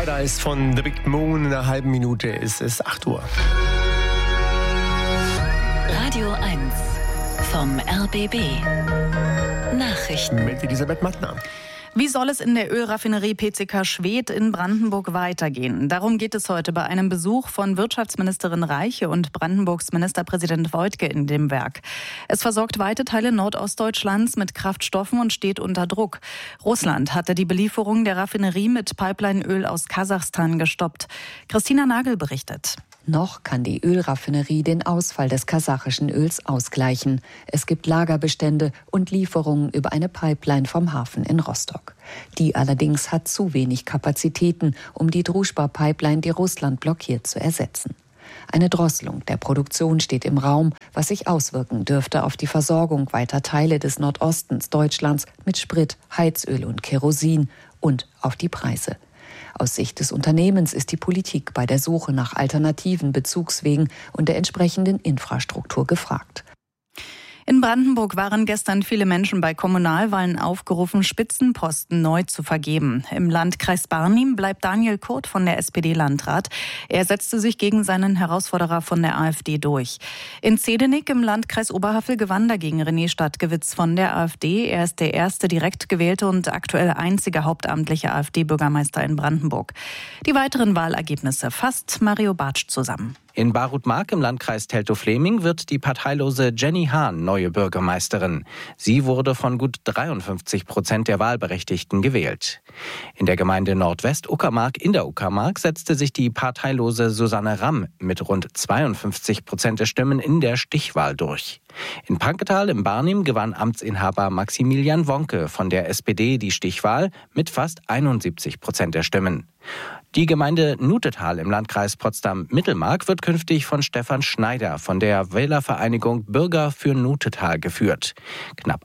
Paradise von The Big Moon. In einer halben Minute ist es 8 Uhr. Radio 1 vom RBB. Nachrichten. Mit Elisabeth Mattner. Wie soll es in der Ölraffinerie PCK Schwedt in Brandenburg weitergehen? Darum geht es heute bei einem Besuch von Wirtschaftsministerin Reiche und Brandenburgs Ministerpräsident Woidke in dem Werk. Es versorgt weite Teile Nordostdeutschlands mit Kraftstoffen und steht unter Druck. Russland hatte die Belieferung der Raffinerie mit Pipelineöl aus Kasachstan gestoppt. Christina Nagel berichtet. Noch kann die Ölraffinerie den Ausfall des kasachischen Öls ausgleichen. Es gibt Lagerbestände und Lieferungen über eine Pipeline vom Hafen in Rostock. Die allerdings hat zu wenig Kapazitäten, um die Druschba-Pipeline, die Russland blockiert, zu ersetzen. Eine Drosselung der Produktion steht im Raum, was sich auswirken dürfte auf die Versorgung weiter Teile des Nordostens Deutschlands mit Sprit, Heizöl und Kerosin und auf die Preise. Aus Sicht des Unternehmens ist die Politik bei der Suche nach alternativen Bezugswegen und der entsprechenden Infrastruktur gefragt. In Brandenburg waren gestern viele Menschen bei Kommunalwahlen aufgerufen, Spitzenposten neu zu vergeben. Im Landkreis Barnim bleibt Daniel Kurt von der SPD Landrat. Er setzte sich gegen seinen Herausforderer von der AfD durch. In Zehdenick im Landkreis Oberhavel gewann dagegen René Stadtgewitz von der AfD. Er ist der erste direkt gewählte und aktuell einzige hauptamtliche AfD-Bürgermeister in Brandenburg. Die weiteren Wahlergebnisse fasst Mario Bartsch zusammen. In Barut-Mark im Landkreis Teltow-Fläming wird die parteilose Jenny Hahn neue Bürgermeisterin. Sie wurde von gut 53% der Wahlberechtigten gewählt. In der Gemeinde Nordwest-Uckermark in der Uckermark setzte sich die parteilose Susanne Ramm mit rund 52% der Stimmen in der Stichwahl durch. In Panketal im Barnim gewann Amtsinhaber Maximilian Wonke von der SPD die Stichwahl mit fast 71% der Stimmen. Die Gemeinde Nutetal im Landkreis Potsdam-Mittelmark wird künftig von Stefan Schneider von der Wählervereinigung Bürger für Nutetal geführt. Knapp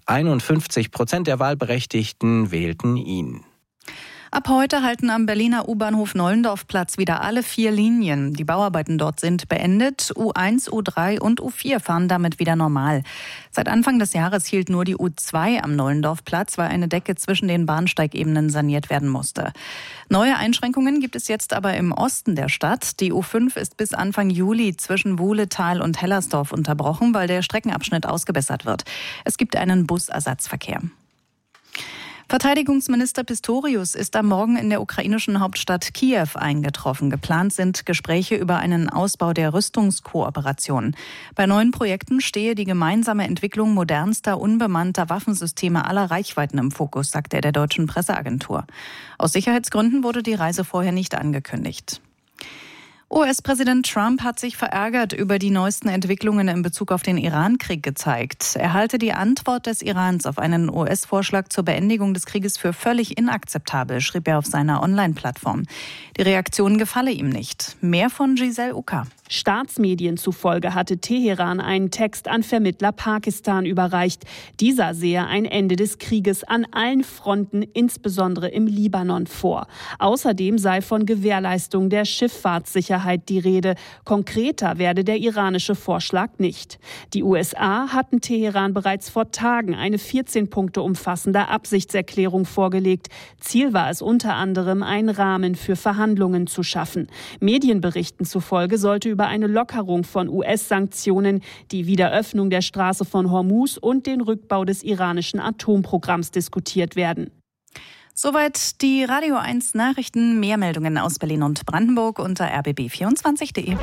51% der Wahlberechtigten wählten ihn. Ab heute halten am Berliner U-Bahnhof Nollendorfplatz wieder alle 4 Linien. Die Bauarbeiten dort sind beendet. U1, U3 und U4 fahren damit wieder normal. Seit Anfang des Jahres hielt nur die U2 am Nollendorfplatz, weil eine Decke zwischen den Bahnsteigebenen saniert werden musste. Neue Einschränkungen gibt es jetzt aber im Osten der Stadt. Die U5 ist bis Anfang Juli zwischen Wuhletal und Hellersdorf unterbrochen, weil der Streckenabschnitt ausgebessert wird. Es gibt einen Busersatzverkehr. Verteidigungsminister Pistorius ist am Morgen in der ukrainischen Hauptstadt Kiew eingetroffen. Geplant sind Gespräche über einen Ausbau der Rüstungskooperation. Bei neuen Projekten stehe die gemeinsame Entwicklung modernster, unbemannter Waffensysteme aller Reichweiten im Fokus, sagte er der deutschen Presseagentur. Aus Sicherheitsgründen wurde die Reise vorher nicht angekündigt. US-Präsident Trump hat sich verärgert über die neuesten Entwicklungen in Bezug auf den Iran-Krieg gezeigt. Er halte die Antwort des Irans auf einen US-Vorschlag zur Beendigung des Krieges für völlig inakzeptabel, schrieb er auf seiner Online-Plattform. Die Reaktion gefalle ihm nicht. Mehr von Giselle Ucker. Staatsmedien zufolge hatte Teheran einen Text an Vermittler Pakistan überreicht. Dieser sehe ein Ende des Krieges an allen Fronten, insbesondere im Libanon, vor. Außerdem sei von Gewährleistung der Schifffahrtssicherheit die Rede. Konkreter werde der iranische Vorschlag nicht. Die USA hatten Teheran bereits vor Tagen eine 14 Punkte umfassende Absichtserklärung vorgelegt. Ziel war es unter anderem, einen Rahmen für Verhandlungen zu schaffen. Medienberichten zufolge sollte über eine Lockerung von US-Sanktionen, die Wiederöffnung der Straße von Hormuz und den Rückbau des iranischen Atomprogramms diskutiert werden. Soweit die Radio 1 Nachrichten. Mehr Meldungen aus Berlin und Brandenburg unter rbb24.de.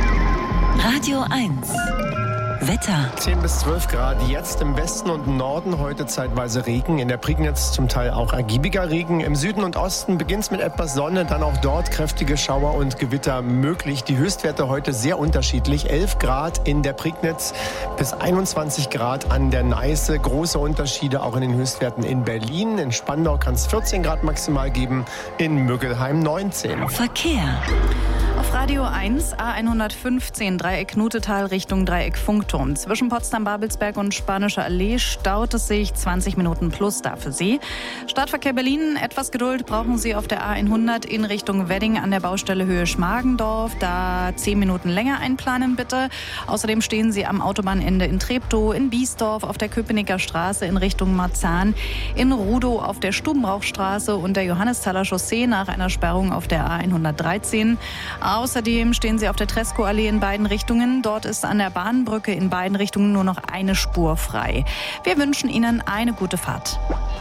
Radio 1 Wetter. 10 bis 12 Grad jetzt im Westen und Norden, heute zeitweise Regen. In der Prignitz zum Teil auch ergiebiger Regen. Im Süden und Osten beginnt es mit etwas Sonne, dann auch dort kräftige Schauer und Gewitter möglich. Die Höchstwerte heute sehr unterschiedlich. 11 Grad in der Prignitz bis 21 Grad an der Neiße. Große Unterschiede auch in den Höchstwerten in Berlin. In Spandau kann es 14 Grad maximal geben, in Müggelheim 19. Verkehr. Auf Auf Radio 1, A115, Dreieck Nutetal Richtung Dreieck Funkturm. Zwischen Potsdam-Babelsberg und Spanischer Allee staut es sich 20 Minuten plus da für Sie. Stadtverkehr Berlin, etwas Geduld brauchen Sie auf der A100 in Richtung Wedding an der Baustelle Höhe Schmargendorf. Da 10 Minuten länger einplanen bitte. Außerdem stehen Sie am Autobahnende in Treptow, in Biesdorf, auf der Köpenicker Straße in Richtung Marzahn, in Rudow auf der Stubenrauchstraße und der Johannesthaler Chaussee nach einer Sperrung auf der A113. Außerdem stehen Sie auf der Tresco-Allee in beiden Richtungen. Dort ist an der Bahnbrücke in beiden Richtungen nur noch eine Spur frei. Wir wünschen Ihnen eine gute Fahrt.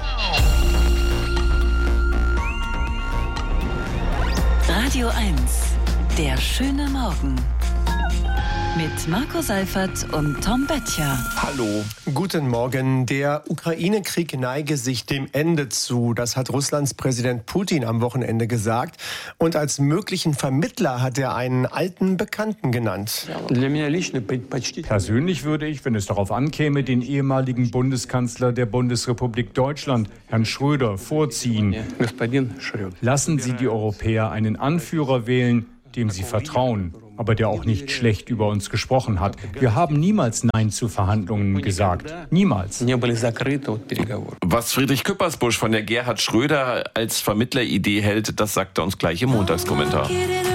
Radio 1, der schöne Morgen. Mit Marco Seifert und Tom Böttcher. Hallo. Guten Morgen. Der Ukraine-Krieg neige sich dem Ende zu. Das hat Russlands Präsident Putin am Wochenende gesagt. Und als möglichen Vermittler hat er einen alten Bekannten genannt. Persönlich würde ich, wenn es darauf ankäme, den ehemaligen Bundeskanzler der Bundesrepublik Deutschland, Herrn Schröder, vorziehen. Lassen Sie die Europäer einen Anführer wählen, dem sie vertrauen, aber der auch nicht schlecht über uns gesprochen hat. Wir haben niemals Nein zu Verhandlungen gesagt. Niemals. Was Friedrich Küppersbusch von der Gerhard Schröder als Vermittleridee hält, das sagt er uns gleich im Montagskommentar.